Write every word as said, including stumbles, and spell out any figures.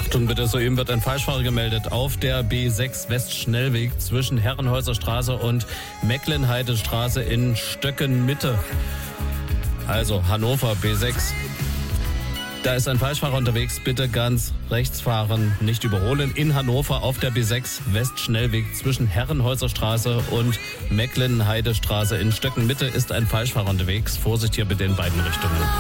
Achtung bitte, soeben wird ein Falschfahrer gemeldet auf der B sechs Westschnellweg zwischen Herrenhäuser Straße und Mecklenheidestraße in Stöcken-Mitte. Also Hannover B sechs. Da ist ein Falschfahrer unterwegs, bitte ganz rechts fahren, nicht überholen. In Hannover auf der B sechs Westschnellweg zwischen Herrenhäuser Straße und Mecklenheidestraße in Stöcken-Mitte ist ein Falschfahrer unterwegs. Vorsicht hier bitte in beiden Richtungen.